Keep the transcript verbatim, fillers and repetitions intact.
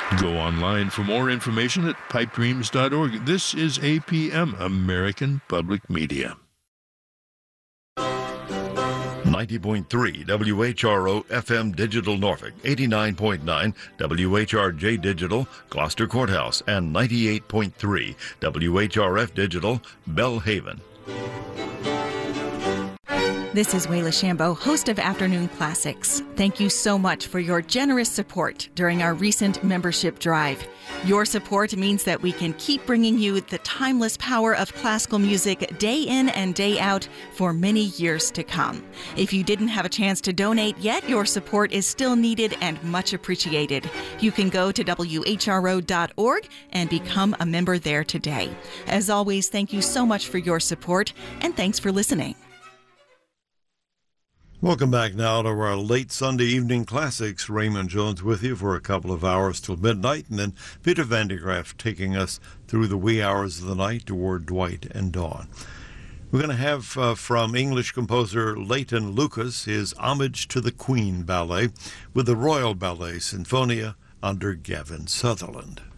Go online for more information at pipe dreams dot org. This is A P M, American Public Media. ninety point three W H R O F M Digital Norfolk, eighty-nine point nine W H R J Digital Gloucester Courthouse, and ninety-eight point three W H R F Digital Belhaven. This is Wayla Shambo, host of Afternoon Classics. Thank you so much for your generous support during our recent membership drive. Your support means that we can keep bringing you the timeless power of classical music day in and day out for many years to come. If you didn't have a chance to donate yet, your support is still needed and much appreciated. You can go to W H R O dot org and become a member there today. As always, thank you so much for your support, and thanks for listening. Welcome back now to our late Sunday evening classics. Raymond Jones with you for a couple of hours till midnight, and then Peter Van de Graaff taking us through the wee hours of the night toward Dwight and Dawn. We're going to have uh, from English composer Leighton Lucas his Homage to the Queen ballet with the Royal Ballet Sinfonia under Gavin Sutherland.